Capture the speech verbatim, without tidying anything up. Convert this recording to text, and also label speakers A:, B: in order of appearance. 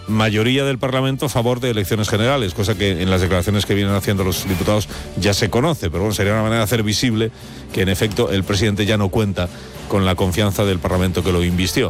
A: mayoría del Parlamento a favor de elecciones generales, cosa que en las declaraciones que vienen haciendo los diputados ya se conoce, pero bueno, sería una manera de hacer visible que en efecto el presidente ya no cuenta con la confianza del Parlamento que lo invistió.